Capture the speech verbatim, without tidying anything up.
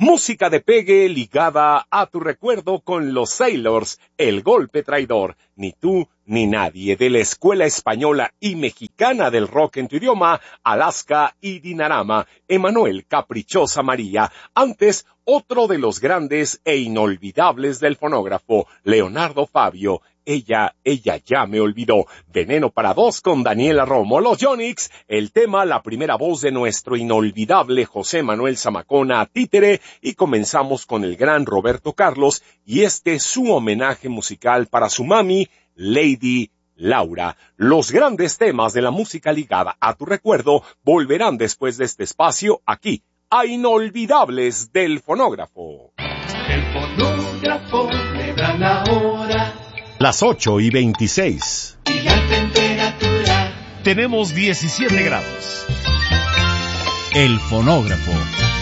Música de pegue ligada a tu recuerdo con los Sailors, El Golpe Traidor, Ni tú ni nadie, de la Escuela Española y Mexicana del Rock en tu idioma, Alaska y Dinarama, Emanuel Caprichosa María. Antes, otro de los grandes e inolvidables del fonógrafo, Leonardo Fabio, Ella, ella ya me olvidó. Veneno para dos con Daniela Romo. Los Yonix, el tema, la primera voz de nuestro inolvidable José Manuel Zamacona Títere, y comenzamos con el gran Roberto Carlos y este su homenaje musical para su mami, Lady Laura. Los grandes temas de la música ligada a tu recuerdo volverán después de este espacio aquí, a Inolvidables del Fonógrafo. El fonógrafo le da la hora. Las ocho y veintiséis. Y la temperatura. Tenemos diecisiete grados. El fonógrafo.